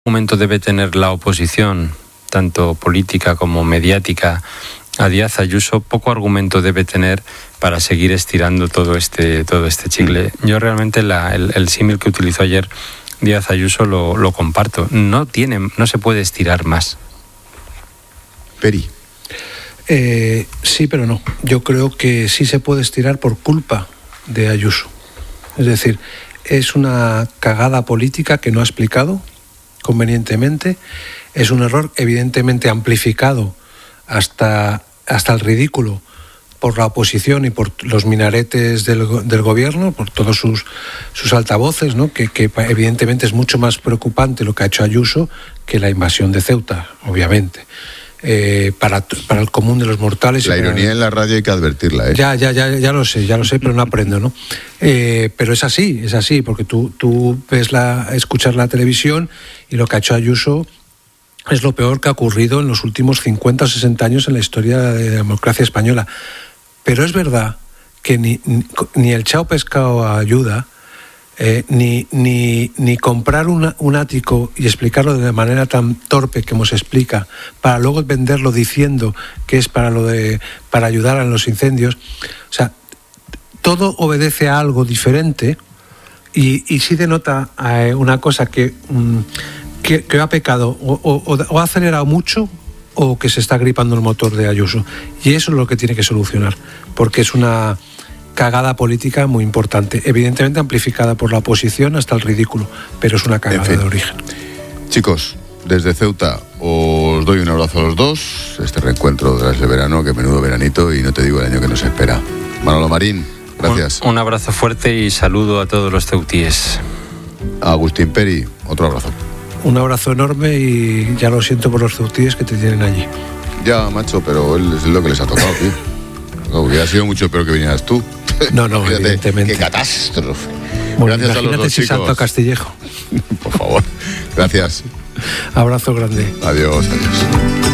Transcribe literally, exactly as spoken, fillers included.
argumento debe tener la oposición, tanto política como mediática, a Díaz Ayuso, poco argumento debe tener para seguir estirando todo este todo este chicle. Yo realmente la, el, el símil que utilizó ayer Díaz Ayuso lo, lo comparto. No tiene, no se puede estirar más. Peri. Eh, sí, pero no. Yo creo que sí se puede estirar por culpa de Ayuso. Es decir, es una cagada política que no ha explicado convenientemente. Es un error evidentemente amplificado hasta, hasta el ridículo por la oposición y por los minaretes del, del gobierno, por todos sus, sus altavoces, ¿no? que, que evidentemente es mucho más preocupante lo que ha hecho Ayuso que la invasión de Ceuta, obviamente. Eh, para, para el común de los mortales. La ironía para... en la radio hay que advertirla, ¿eh? Ya, ya, ya, ya lo sé, ya lo sé, pero no aprendo, ¿no? Eh, pero es así, es así, porque tú, tú ves la, escuchas la televisión y lo que ha hecho Ayuso es lo peor que ha ocurrido en los últimos cincuenta o sesenta años en la historia de la democracia española. Pero es verdad que ni, ni, ni el chao pescado ayuda, eh, ni, ni, ni comprar una, un ático y explicarlo de manera tan torpe como se explica, para luego venderlo diciendo que es para, lo de, para ayudar a los incendios. O sea, todo obedece a algo diferente y, y sí denota eh, una cosa que, um, que, que ha pecado o, o, o ha acelerado mucho o que se está gripando el motor de Ayuso. Y eso es lo que tiene que solucionar, porque es una cagada política muy importante, evidentemente amplificada por la oposición hasta el ridículo, pero es una cagada, en fin, de origen. Chicos, desde Ceuta os doy un abrazo a los dos, este reencuentro de las de verano, que menudo veranito, y no te digo el año que nos espera. Manolo Marín, gracias. Un, un abrazo fuerte y saludo a todos los ceutíes. Agustín Peri, otro abrazo. Un abrazo enorme y ya lo siento por los ceutíes que te tienen allí. Ya, macho, pero él es lo que les ha tocado, tío. No, hubiera sido mucho peor que vinieras tú. No, no, Fíjate, evidentemente. ¡qué catástrofe! Bueno, gracias a los dos, si chicos. salto a Castillejo. Por favor. Gracias. Abrazo grande. Adiós, adiós.